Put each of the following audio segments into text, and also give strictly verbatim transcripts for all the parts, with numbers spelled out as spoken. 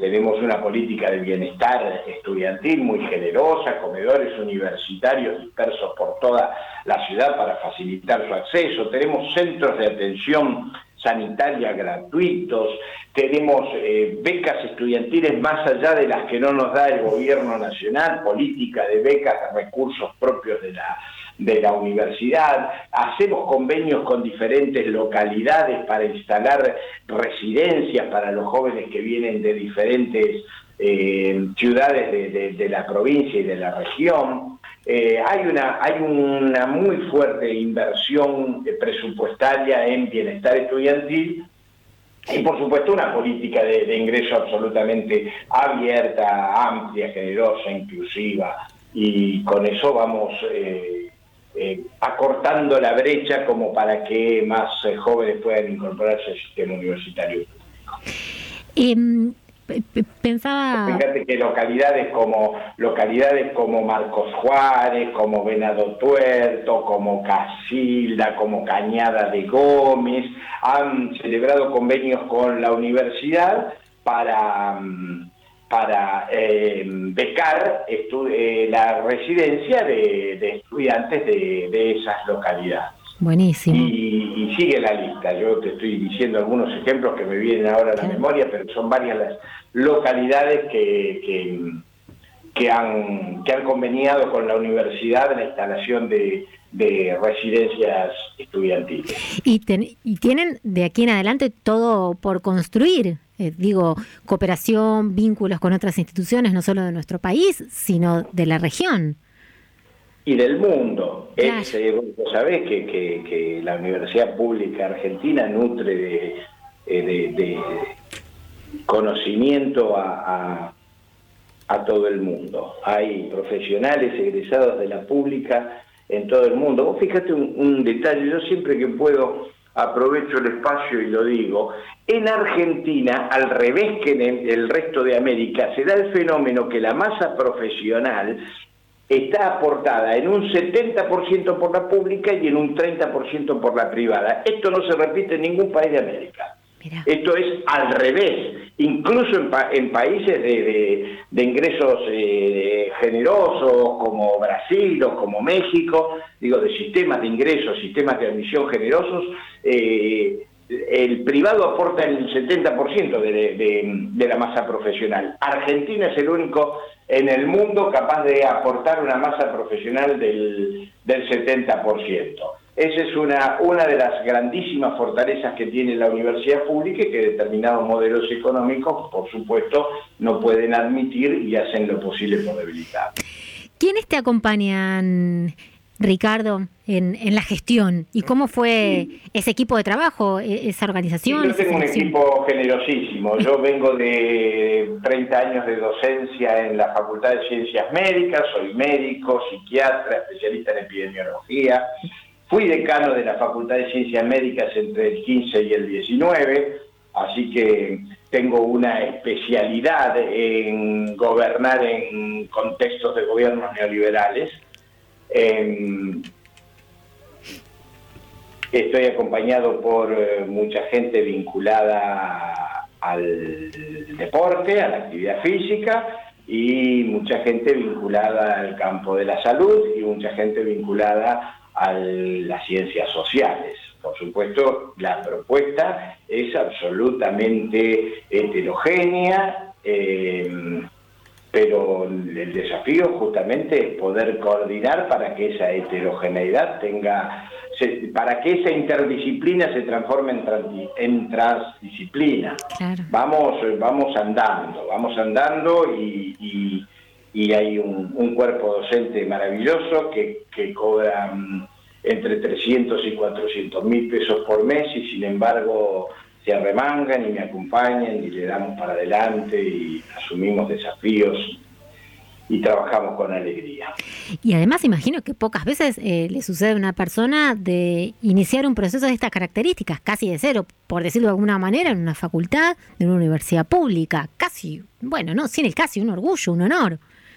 tenemos una política de bienestar estudiantil muy generosa, comedores universitarios dispersos por toda la ciudad para facilitar su acceso, tenemos centros de atención sanitaria gratuitos, tenemos eh, becas estudiantiles más allá de las que no nos da el gobierno nacional, política de becas de recursos propios de la de la universidad, hacemos convenios con diferentes localidades para instalar residencias para los jóvenes que vienen de diferentes eh, ciudades de, de, de la provincia y de la región. Eh, hay una hay una muy fuerte inversión presupuestaria en bienestar estudiantil y por supuesto una política de, de ingreso absolutamente abierta, amplia, generosa, inclusiva, y con eso vamos eh, Eh, acortando la brecha como para que más eh, jóvenes puedan incorporarse al sistema universitario público. Eh, pensaba... Fíjate que localidades como localidades como Marcos Juárez, como Venado Tuerto, como Casilda, como Cañada de Gómez, han celebrado convenios con la universidad para... Um, para eh, becar estu eh, la residencia de, de estudiantes de, de esas localidades. Buenísimo. Y, y sigue la lista, yo te estoy diciendo algunos ejemplos que me vienen ahora a la memoria, pero son varias las localidades que, que, que, han, que han conveniado con la universidad la instalación de, de residencias estudiantiles. Y, ten, y tienen de aquí en adelante todo por construir. Eh, digo, cooperación, vínculos con otras instituciones, no solo de nuestro país, sino de la región. Y del mundo. Claro. Es, eh, vos sabés que, que, que la Universidad Pública Argentina nutre de, de, de conocimiento a, a, a todo el mundo. Hay profesionales egresados de la pública en todo el mundo. Vos fíjate un, un detalle, yo siempre que puedo aprovecho el espacio y lo digo, en Argentina, al revés que en el, el resto de América, se da el fenómeno que la masa profesional está aportada en un setenta por ciento por la pública y en un treinta por ciento por la privada. Esto no se repite en ningún país de América. Mirá. Esto es al revés, incluso en, pa en países de, de, de ingresos eh, generosos como Brasil o como México, digo, de sistemas de ingresos, sistemas de admisión generosos, eh, el privado aporta el setenta por ciento de, de, de la masa profesional. Argentina es el único en el mundo capaz de aportar una masa profesional del, del setenta por ciento. Esa es una, una de las grandísimas fortalezas que tiene la universidad pública y que determinados modelos económicos, por supuesto, no pueden admitir y hacen lo posible por debilitar. ¿Quiénes te acompañan, Ricardo, en, en la gestión? ¿Y cómo fue sí. ese equipo de trabajo, esa organización? Sí, yo tengo un equipo generosísimo. Yo vengo de treinta años de docencia en la Facultad de Ciencias Médicas, soy médico, psiquiatra, especialista en epidemiología. Fui decano de la Facultad de Ciencias Médicas entre el quince y el diecinueve, así que tengo una especialidad en gobernar en contextos de gobiernos neoliberales. Eh, estoy acompañado por eh, mucha gente vinculada al deporte, a la actividad física, y mucha gente vinculada al campo de la salud y mucha gente vinculada a las ciencias sociales. Por supuesto, la propuesta es absolutamente heterogénea, eh, pero el desafío justamente es poder coordinar para que esa heterogeneidad tenga, se, para que esa interdisciplina se transforme en, trans, en transdisciplina. Claro. Vamos, vamos andando, vamos andando y, y y hay un, un cuerpo docente maravilloso que, que cobra um, entre trescientos y cuatrocientos mil pesos por mes y sin embargo se arremangan y me acompañan y le damos para adelante y asumimos desafíos y trabajamos con alegría. Y además imagino que pocas veces eh, le sucede a una persona de iniciar un proceso de estas características, casi de cero, por decirlo de alguna manera, en una facultad, de una universidad pública, casi, bueno, no, sin el casi, un orgullo, un honor.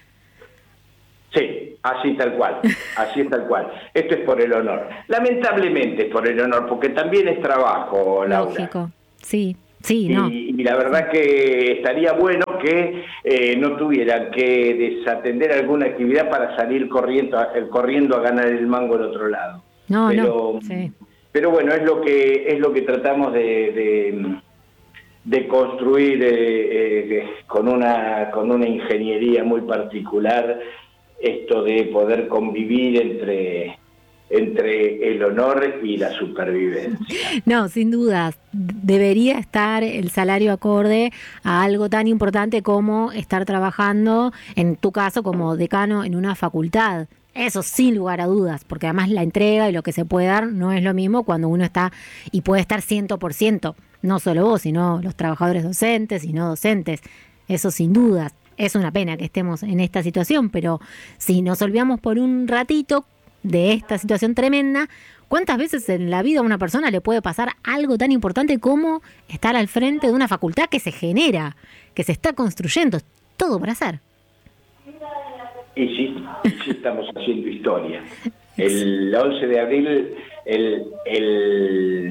Sí, así tal cual, así es tal cual. Esto es por el honor. Lamentablemente es por el honor, porque también es trabajo, Laura. Lógico, sí, Sí, y, no. y la verdad que estaría bueno que eh, no tuvieran que desatender alguna actividad para salir corriendo, corriendo a ganar el mango al otro lado. No, pero, no. Sí. pero bueno, es lo que es lo que tratamos de, de, de construir eh, eh, con una con una ingeniería muy particular, esto de poder convivir entre entre el honor y la supervivencia. No, sin dudas, debería estar el salario acorde a algo tan importante como estar trabajando, en tu caso, como decano en una facultad. Eso sin lugar a dudas, porque además la entrega y lo que se puede dar no es lo mismo cuando uno está y puede estar cien por ciento, no solo vos, sino los trabajadores docentes y no docentes. Eso sin dudas. Es una pena que estemos en esta situación, pero si nos olvidamos por un ratito de esta situación tremenda, ¿cuántas veces en la vida a una persona le puede pasar algo tan importante como estar al frente de una facultad que se genera, que se está construyendo? Todo por hacer. Y sí, sí estamos haciendo historia. El once de abril, el, el,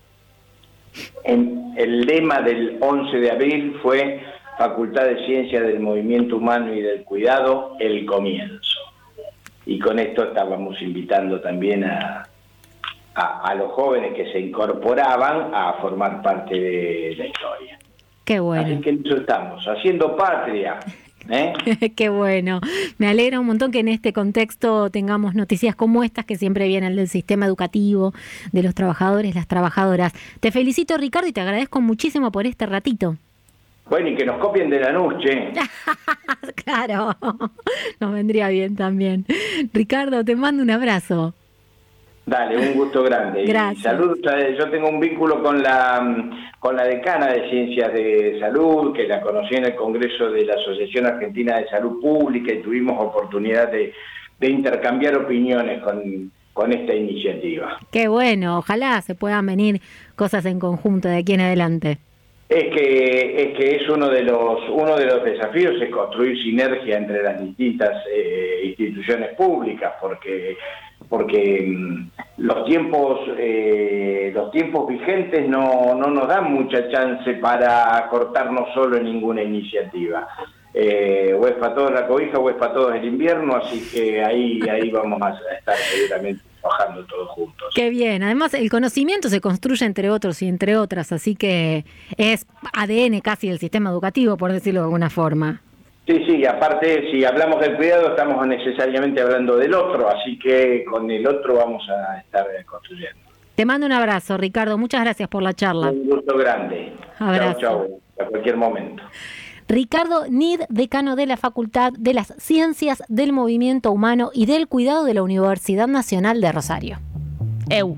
el, el lema del once de abril fue Facultad de Ciencias del Movimiento Humano y del Cuidado, el comienzo. Y con esto estábamos invitando también a, a, a los jóvenes que se incorporaban a formar parte de la historia. Qué bueno. Así que en eso estamos, haciendo patria. ¿Eh? Qué bueno. Me alegra un montón que en este contexto tengamos noticias como estas que siempre vienen del sistema educativo, de los trabajadores, las trabajadoras. Te felicito, Ricardo, y te agradezco muchísimo por este ratito. Bueno, y que nos copien de Lanús, che. Claro, nos vendría bien también. Ricardo, te mando un abrazo. Dale, un gusto grande. Gracias. Y salud, yo tengo un vínculo con la con la decana de Ciencias de Salud, que la conocí en el Congreso de la Asociación Argentina de Salud Pública, y tuvimos oportunidad de, de intercambiar opiniones con, con esta iniciativa. Qué bueno, ojalá se puedan venir cosas en conjunto de aquí en adelante. Es que es que es uno de los uno de los desafíos es construir sinergia entre las distintas eh, instituciones públicas, porque porque mmm, los tiempos eh, los tiempos vigentes no no nos dan mucha chance para cortarnos solo en ninguna iniciativa. Eh, o es para todos la cobija o es para todos el invierno, así que ahí ahí vamos a estar seguramente trabajando todos juntos. Qué bien, además el conocimiento se construye entre otros y entre otras, así que es A D N casi del sistema educativo, por decirlo de alguna forma. Sí, sí, aparte si hablamos del cuidado estamos necesariamente hablando del otro, así que con el otro vamos a estar construyendo. Te mando un abrazo, Ricardo, muchas gracias por la charla. Un gusto grande. Abrazo. Chau, chau, a cualquier momento. Ricardo Nid, decano de la Facultad de las Ciencias del Movimiento Humano y del Cuidado de la Universidad Nacional de Rosario. Eu.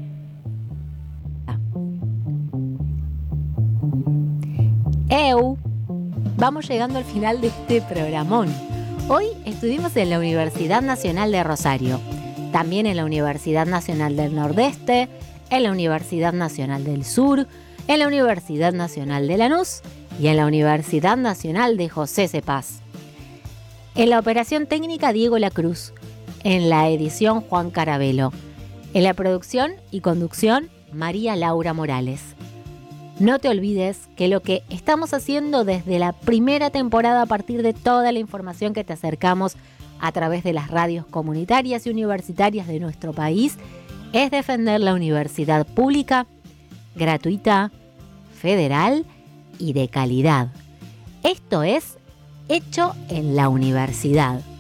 Eu. Vamos llegando al final de este programón. Hoy estuvimos en la Universidad Nacional de Rosario, también en la Universidad Nacional del Nordeste, en la Universidad Nacional del Sur, en la Universidad Nacional de Lanús y en la Universidad Nacional de José Cepaz. En la operación técnica, Diego Lacruz. En la edición, Juan Carabelo. En la producción y conducción, María Laura Morales. No te olvides que lo que estamos haciendo desde la primera temporada, a partir de toda la información que te acercamos a través de las radios comunitarias y universitarias de nuestro país, es defender la universidad pública, gratuita, federal y de calidad. Esto es Hecho en la Universidad.